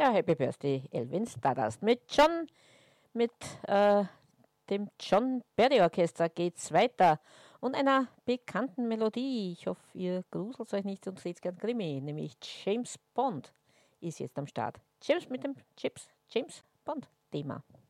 Ja, Happy Birthday, Elvin Stardust. Mit dem John Barry Orchester geht's weiter und einer bekannten Melodie. Ich hoffe, ihr gruselt euch nicht und seht gern Krimi, nämlich James Bond ist jetzt am Start. James mit dem James Bond Thema.